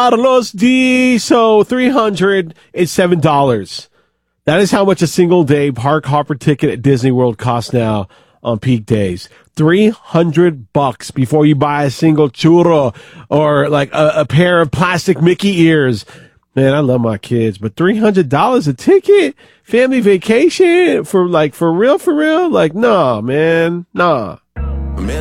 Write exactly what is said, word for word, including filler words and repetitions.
Carlos D. So three hundred seven dollars. That is how much a single day park hopper ticket at Disney World costs now on peak days. three hundred bucks before you buy a single churro or like a, a pair of plastic Mickey ears. Man, I love my kids, but three hundred dollars a ticket? Family vacation? For like, for real, for real? Like, nah, man, nah.